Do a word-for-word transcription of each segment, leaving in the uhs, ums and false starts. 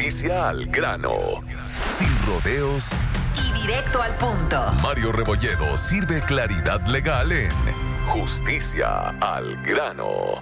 Justicia al grano. Sin rodeos y directo al punto. Mario Rebolledo sirve claridad legal en Justicia al grano.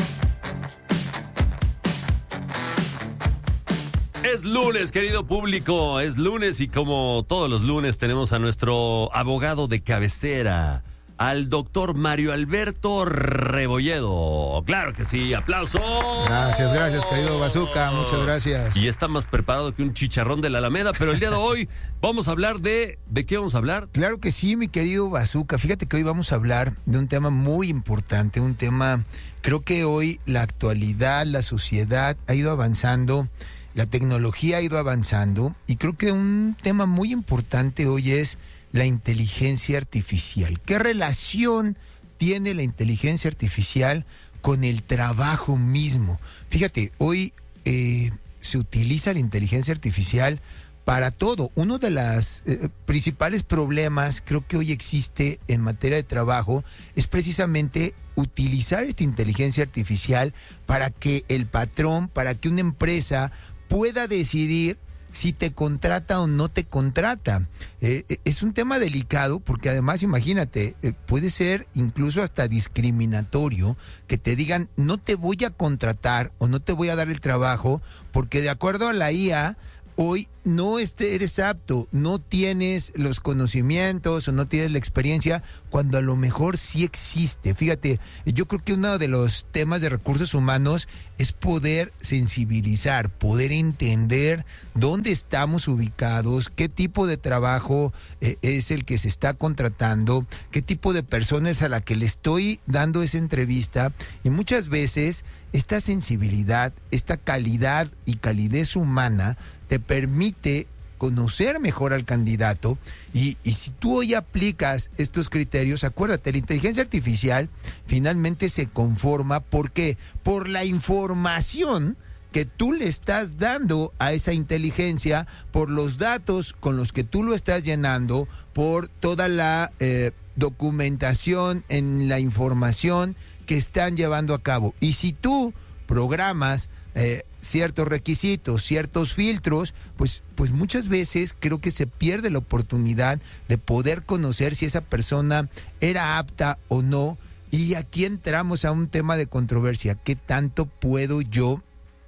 Es lunes, querido público, es lunes y como todos los lunes tenemos a nuestro abogado de cabecera, al doctor Mario Alberto Rebolledo. Claro que sí, aplausos. Gracias, gracias, querido Bazooka, muchas gracias. Y está más preparado que un chicharrón de la Alameda, pero el día de hoy vamos a hablar de... ¿De qué vamos a hablar? Claro que sí, mi querido Bazooka. Fíjate que hoy vamos a hablar de un tema muy importante, un tema, creo que hoy la actualidad, la sociedad ha ido avanzando, la tecnología ha ido avanzando y creo que un tema muy importante hoy es la inteligencia artificial. ¿Qué relación tiene la inteligencia artificial con el trabajo mismo? Fíjate, hoy eh, se utiliza la inteligencia artificial para todo. Uno de los eh, principales problemas creo que hoy existe en materia de trabajo es precisamente utilizar esta inteligencia artificial para que el patrón, para que una empresa pueda decidir si te contrata o no te contrata. Eh, es un tema delicado porque además, imagínate, eh, puede ser incluso hasta discriminatorio que te digan no te voy a contratar o no te voy a dar el trabajo porque de acuerdo a la I A, hoy no eres apto, no tienes los conocimientos o no tienes la experiencia, cuando a lo mejor sí existe. Fíjate, yo creo que uno de los temas de recursos humanos es poder sensibilizar, poder entender dónde estamos ubicados, qué tipo de trabajo eh, es el que se está contratando, qué tipo de persona es a la que le estoy dando esa entrevista. Y muchas veces esta sensibilidad, esta calidad y calidez humana te permite conocer mejor al candidato y, y si tú hoy aplicas estos criterios, acuérdate, la inteligencia artificial finalmente se conforma, ¿por qué? Por la información que tú le estás dando a esa inteligencia, por los datos con los que tú lo estás llenando, por toda la eh, documentación en la información que están llevando a cabo. Y si tú programas eh, ciertos requisitos, ciertos filtros, pues, pues muchas veces creo que se pierde la oportunidad de poder conocer si esa persona era apta o no. Y aquí entramos a un tema de controversia. ¿Qué tanto puedo yo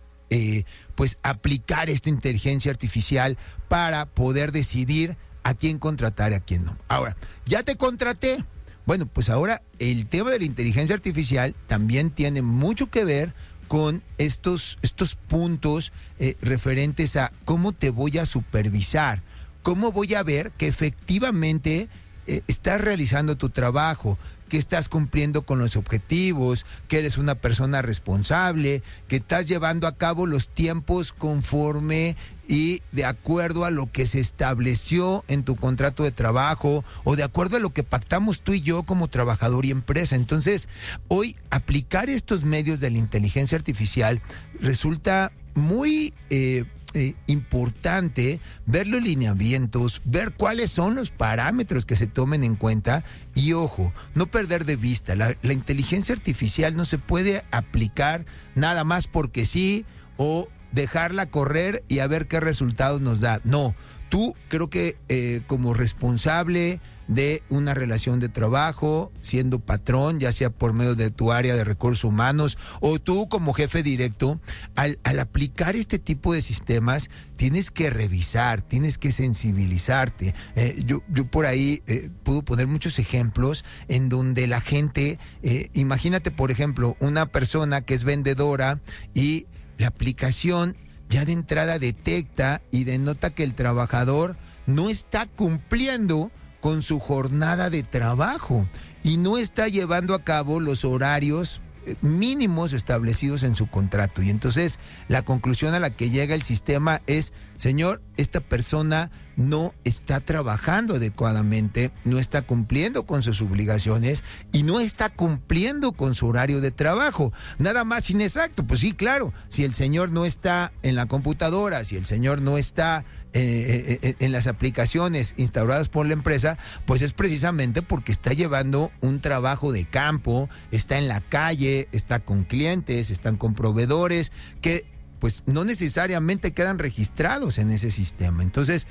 eh, pues aplicar esta inteligencia artificial para poder decidir a quién contratar y a quién no? Ahora, ya te contraté. Bueno, pues ahora el tema de la inteligencia artificial también tiene mucho que ver con estos, estos puntos eh, referentes a cómo te voy a supervisar, cómo voy a ver que efectivamente eh, estás realizando tu trabajo, que estás cumpliendo con los objetivos, que eres una persona responsable, que estás llevando a cabo los tiempos conforme y de acuerdo a lo que se estableció en tu contrato de trabajo o de acuerdo a lo que pactamos tú y yo como trabajador y empresa. Entonces, hoy aplicar estos medios de la inteligencia artificial resulta muy eh, eh, importante ver los lineamientos, ver cuáles son los parámetros que se tomen en cuenta y, ojo, no perder de vista, la, la inteligencia artificial no se puede aplicar nada más porque sí o dejarla correr y a ver qué resultados nos da. No, tú creo que eh, como responsable de una relación de trabajo, siendo patrón, ya sea por medio de tu área de recursos humanos o tú como jefe directo, al, al aplicar este tipo de sistemas, tienes que revisar, tienes que sensibilizarte. Eh, yo, yo por ahí eh, puedo poner muchos ejemplos en donde la gente, eh, imagínate por ejemplo, una persona que es vendedora y la aplicación ya de entrada detecta y denota que el trabajador no está cumpliendo con su jornada de trabajo y no está llevando a cabo los horarios mínimos establecidos en su contrato. Y entonces la conclusión a la que llega el sistema es, señor, esta persona no está trabajando adecuadamente, no está cumpliendo con sus obligaciones y no está cumpliendo con su horario de trabajo. Nada más inexacto. Pues sí, claro, si el señor no está en la computadora, si el señor no está eh, eh, en las aplicaciones instauradas por la empresa, pues es precisamente porque está llevando un trabajo de campo, está en la calle, está con clientes, están con proveedores, que pues no necesariamente quedan registrados en ese sistema. Entonces,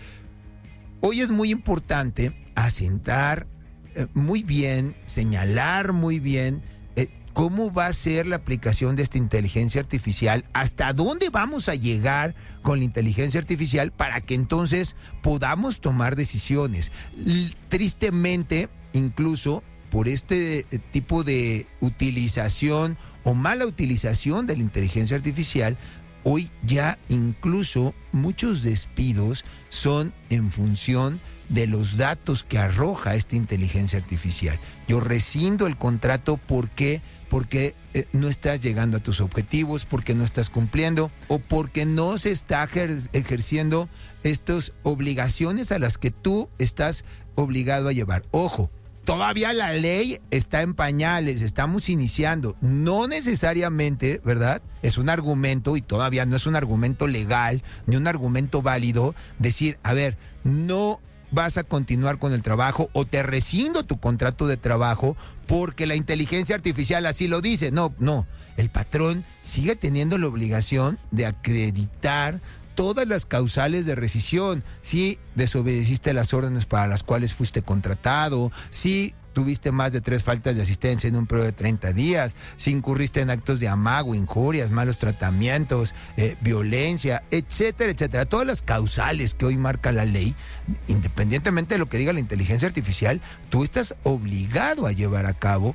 hoy es muy importante asentar eh, muy bien, señalar muy bien eh, cómo va a ser la aplicación de esta inteligencia artificial, hasta dónde vamos a llegar con la inteligencia artificial para que entonces podamos tomar decisiones. L- tristemente, incluso por este eh, tipo de utilización o mala utilización de la inteligencia artificial, hoy ya incluso muchos despidos son en función de los datos que arroja esta inteligencia artificial. Yo rescindo el contrato, ¿por qué? Porque eh, no estás llegando a tus objetivos, porque no estás cumpliendo o porque no se está ejer- ejerciendo estas obligaciones a las que tú estás obligado a llevar. Ojo, todavía la ley está en pañales, estamos iniciando. No necesariamente, ¿verdad? Es un argumento y todavía no es un argumento legal ni un argumento válido decir, a ver, no vas a continuar con el trabajo o te rescindo tu contrato de trabajo porque la inteligencia artificial así lo dice. No, no. El patrón sigue teniendo la obligación de acreditar todas las causales de rescisión, si desobedeciste las órdenes para las cuales fuiste contratado, si tuviste más de tres faltas de asistencia en un periodo de treinta días, si incurriste en actos de amago, injurias, malos tratamientos, eh, violencia, etcétera, etcétera. Todas las causales que hoy marca la ley, independientemente de lo que diga la inteligencia artificial, tú estás obligado a llevar a cabo.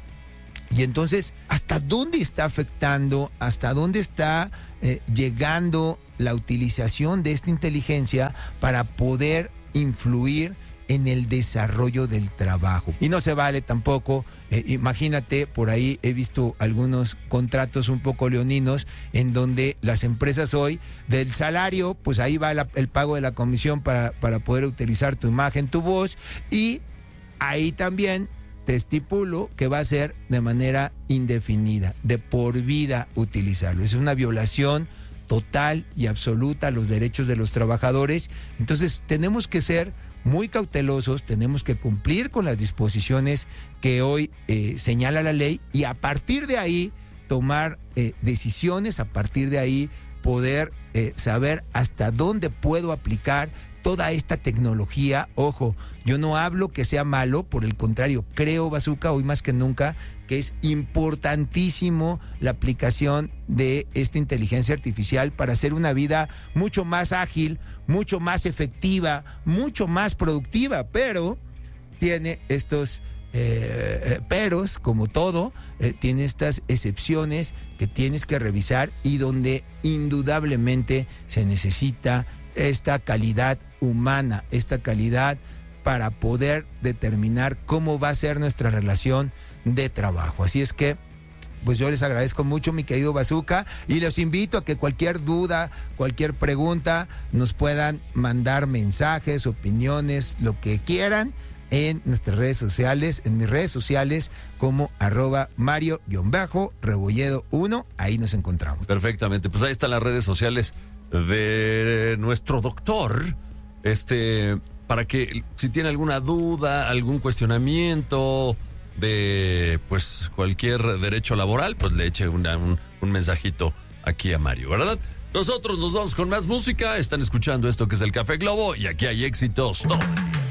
Y entonces, ¿hasta dónde está afectando? ¿Hasta dónde está eh, llegando la utilización de esta inteligencia para poder influir en el desarrollo del trabajo? Y no se vale tampoco, eh, imagínate, por ahí he visto algunos contratos un poco leoninos en donde las empresas hoy, del salario, pues ahí va la, el pago de la comisión para, para poder utilizar tu imagen, tu voz, y ahí también te estipulo que va a ser de manera indefinida, de por vida utilizarlo. Es una violación total y absoluta a los derechos de los trabajadores. Entonces tenemos que ser muy cautelosos, tenemos que cumplir con las disposiciones que hoy eh, señala la ley y a partir de ahí tomar eh, decisiones, a partir de ahí poder eh, saber hasta dónde puedo aplicar toda esta tecnología. Ojo, yo no hablo que sea malo, por el contrario, creo, Bazooka, hoy más que nunca, que es importantísimo la aplicación de esta inteligencia artificial para hacer una vida mucho más ágil, mucho más efectiva, mucho más productiva, pero tiene estos eh, peros, como todo, eh, tiene estas excepciones que tienes que revisar y donde indudablemente se necesita esta calidad humana, esta calidad para poder determinar cómo va a ser nuestra relación de trabajo. Así es que, pues yo les agradezco mucho, mi querido Bazooka, y los invito a que cualquier duda, cualquier pregunta, nos puedan mandar mensajes, opiniones, lo que quieran, en nuestras redes sociales, en mis redes sociales, como arroba Mario-Rebolledo uno, ahí nos encontramos. Perfectamente, pues ahí están las redes sociales de nuestro doctor, este, para que si tiene alguna duda, algún cuestionamiento de pues cualquier derecho laboral, pues le eche una, un, un mensajito aquí a Mario, ¿verdad? Nosotros nos vamos con más música, están escuchando esto que es el Café Globo y aquí hay éxitos. Todo.